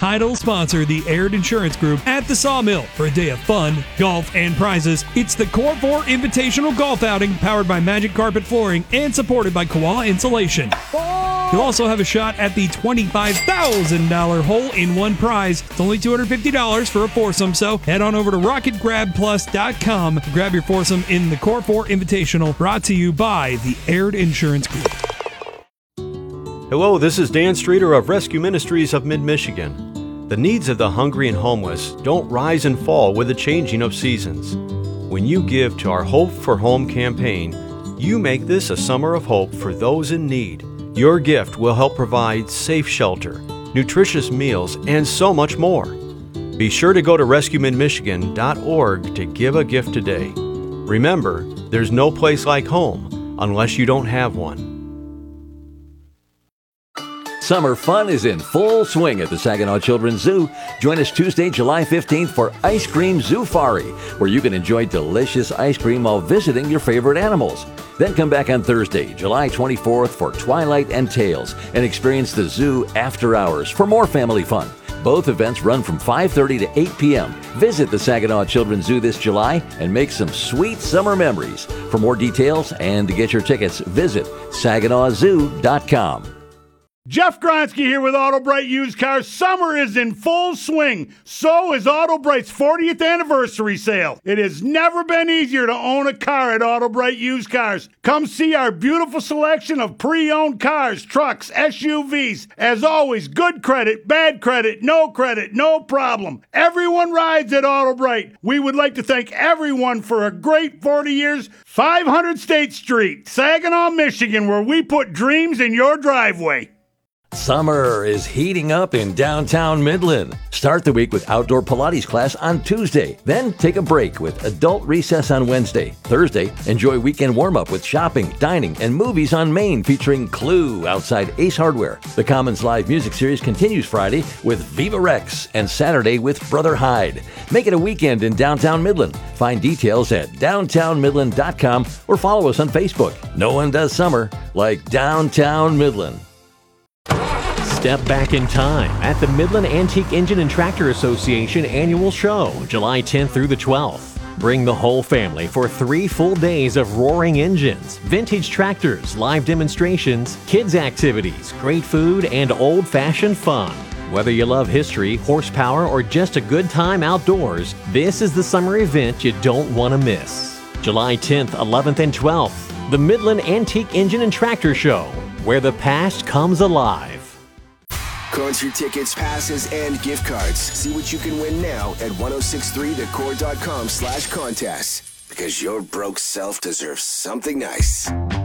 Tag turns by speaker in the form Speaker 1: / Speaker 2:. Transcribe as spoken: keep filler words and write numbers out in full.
Speaker 1: title sponsor, the Aird Insurance Group, at the Sawmill for a day of fun, golf, and prizes. It's the Core four Invitational Golf Outing, powered by Magic Carpet Flooring and supported by Koala Insulation. You'll also have a shot at the twenty-five thousand dollars hole-in-one prize. It's only two hundred fifty dollars for a foursome, so head on over to rocket grab plus dot com to grab your foursome in the Core four Invitational, brought to you by the Aird Insurance Group.
Speaker 2: Hello, this is Dan Streeter of Rescue Ministries of Mid-Michigan. The needs of the hungry and homeless don't rise and fall with the changing of seasons. When you give to our Hope for Home campaign, you make this a summer of hope for those in need. Your gift will help provide safe shelter, nutritious meals, and so much more. Be sure to go to rescue mid michigan dot org to give a gift today. Remember, there's no place like home unless you don't have one.
Speaker 3: Summer fun is in full swing at the Saginaw Children's Zoo. Join us Tuesday, July fifteenth for Ice Cream Zoofari, where you can enjoy delicious ice cream while visiting your favorite animals. Then come back on Thursday, July twenty-fourth for Twilight and Tales and experience the zoo after hours for more family fun. Both events run from five thirty to eight p.m. Visit the Saginaw Children's Zoo this July and make some sweet summer memories. For more details and to get your tickets, visit saginaw zoo dot com.
Speaker 4: Jeff Gronsky here with AutoBright Used Cars. Summer is in full swing. So is AutoBright's fortieth anniversary sale. It has never been easier to own a car at AutoBright Used Cars. Come see our beautiful selection of pre-owned cars, trucks, S U Vs. As always, good credit, bad credit, no credit, no problem. Everyone rides at AutoBright. We would like to thank everyone for a great forty years. five hundred State Street, Saginaw, Michigan, where we put dreams in your driveway.
Speaker 3: Summer is heating up in downtown Midland. Start the week with outdoor Pilates class on Tuesday. Then take a break with adult recess on Wednesday. Thursday, enjoy weekend warm-up with shopping, dining, and movies on Main featuring Clue outside Ace Hardware. The Commons Live music series continues Friday with Viva Rex and Saturday with Brother Hyde. Make it a weekend in downtown Midland. Find details at downtown midland dot com or follow us on Facebook. No one does summer like downtown Midland.
Speaker 5: Step back in time at the Midland Antique Engine and Tractor Association Annual Show, July tenth through the twelfth. Bring the whole family for three full days of roaring engines, vintage tractors, live demonstrations, kids activities, great food, and old-fashioned fun. Whether you love history, horsepower, or just a good time outdoors, this is the summer event you don't want to miss. July tenth, eleventh, and twelfth, the Midland Antique Engine and Tractor Show, where the past comes alive.
Speaker 6: Concert tickets, passes, and gift cards. See what you can win now at ten sixty-three the core dot com slash contest. Because your broke self deserves something nice.